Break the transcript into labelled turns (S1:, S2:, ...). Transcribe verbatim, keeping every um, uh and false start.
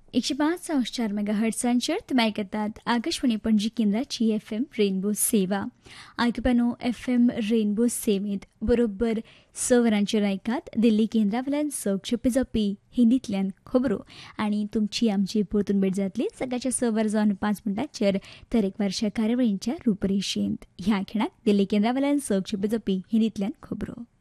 S1: एकशे पाच सहा चार मेगा हर्ट्सांचेर तुमी आयकतात आकाशवाणी पणजी केंद्राची एफ एम रेनबो सेवा. आयकप्यानो एफ एम रेनबो सेवेंत बरोबर स वरांचेर आयकात दिल्ली केंद्रावेल्यान सगळ्यो जावपी हिंदींतल्यान खबरो आनी तुमची आमची परतून भेट जातली सकाळच्या स वर जावन पांच मिनटांचेर तरेकवारच्या कार्यावळींच्या रुपरेशेंत. ह्या खिणाक दिल्ली केंद्रावेल्यान सगळ्यो जावपी हिंदींतल्यान खबरो.